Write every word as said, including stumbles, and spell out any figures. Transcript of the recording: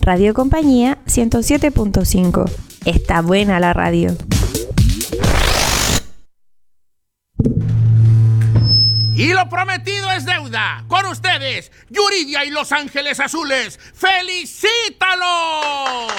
Radio Compañía ciento siete punto cinco. Está buena la radio. Y lo prometido es deuda. Con ustedes, Yuridia y Los Ángeles Azules. ¡Felicítalo!